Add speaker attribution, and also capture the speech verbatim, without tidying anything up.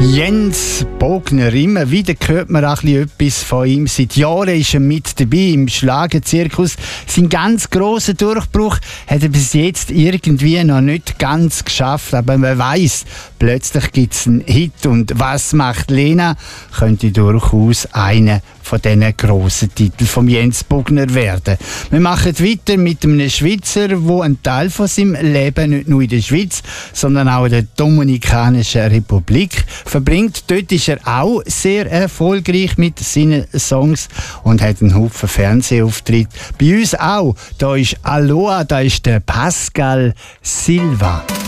Speaker 1: Jens Bogner, immer wieder hört man auch ein bisschen etwas von ihm. Seit Jahren ist er mit dabei im Schlagerzirkus. Sein ganz grosser Durchbruch hat er bis jetzt irgendwie noch nicht ganz geschafft. Aber man weiss, plötzlich gibt es einen Hit. Und «Was macht Lena?» könnte durchaus einer von diesen grossen Titeln von Jens Bogner werden. Wir machen weiter mit einem Schweizer, der einen Teil von seinem Leben nicht nur in der Schweiz, sondern auch in der Dominikanischen Republik verbringt. Dort ist er auch sehr erfolgreich mit seinen Songs und hat einen Haufen Fernsehauftritt. Bei uns auch. Da ist Aloha, da ist der Pascal Silva.